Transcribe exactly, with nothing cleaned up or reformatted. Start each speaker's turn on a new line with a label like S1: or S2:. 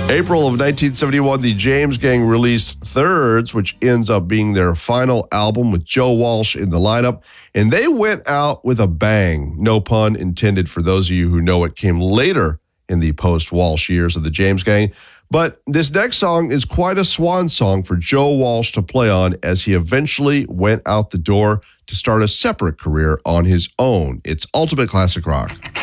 S1: April of nineteen seventy-one, the James Gang released Thirds, which ends up being their final album with Joe Walsh in the lineup. And they went out with a bang. No pun intended for those of you who know it came later in the post-Walsh years of the James Gang. But this next song is quite a swan song for Joe Walsh to play on as he eventually went out the door to start a separate career on his own. It's Ultimate Classic Rock.